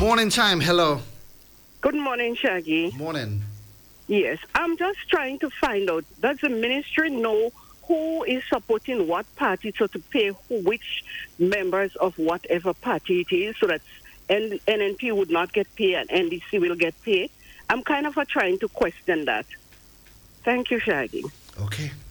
Morning time. Hello. Good morning, Shaggy. Morning. Yes, I'm just trying to find out, does the ministry know who is supporting what party so to pay which members of whatever party it is so that NNP would not get paid and NDC will get paid? I'm kind of trying to question that. Thank you, Shaggy. Okay.